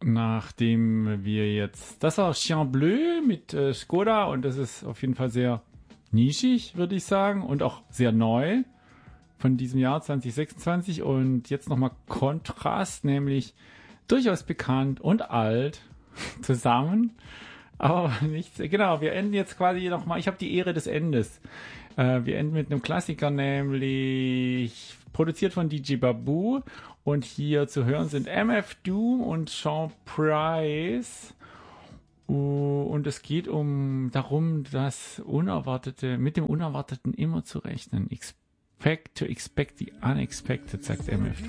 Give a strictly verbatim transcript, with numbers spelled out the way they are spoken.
nachdem wir jetzt, das war Chien Bleu mit äh, Skoda und das ist auf jeden Fall sehr nischig, würde ich sagen, und auch sehr neu von diesem Jahr zwanzig sechsundzwanzig und jetzt nochmal Kontrast, nämlich durchaus bekannt und alt zusammen, aber nichts, genau, wir enden jetzt quasi nochmal, ich habe die Ehre des Endes, äh, wir enden mit einem Klassiker, nämlich produziert von D J Babu und hier zu hören sind M F Doom und Sean Price. Und es geht um darum, das Unerwartete, mit dem Unerwarteten immer zu rechnen. Expect to expect the unexpected, sagt M F Doom.